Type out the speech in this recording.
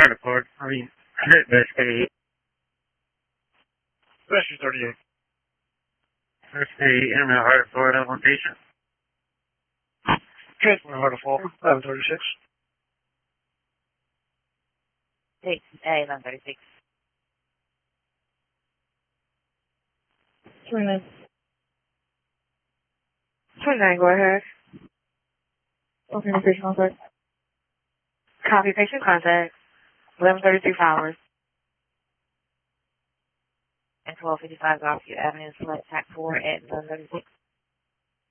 heart report. Best aid. Rescue 38. Best aid, intermittent heart report of one patient. Transport heart of fall, 1136. 1136. 29. 29, go ahead. Okay, patient contact. Copy patient contact. 11:33 flowers. And 1255 Garfield Avenue, select TAC 4 at 11:36.